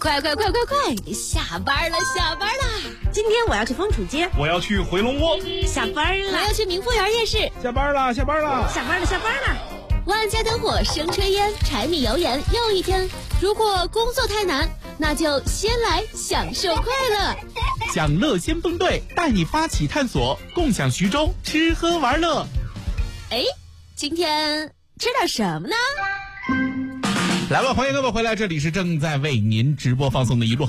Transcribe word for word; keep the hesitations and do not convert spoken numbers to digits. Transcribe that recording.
快快快快快，下班了下班了！ 今天我要去枫楚街， 我要去回龙窝， 下班了！ 我要去明富园夜市， 下班了下班了！ 下班了下班了！ 万家灯火生炊烟，柴米油盐又一天。如果工作太难，那就先来享受快乐。 享乐先锋队带你发起探索，共享徐州吃喝玩乐。 哎，今天吃点什么呢？ 来吧，欢迎各位回来，这里是正在为您直播放送的一路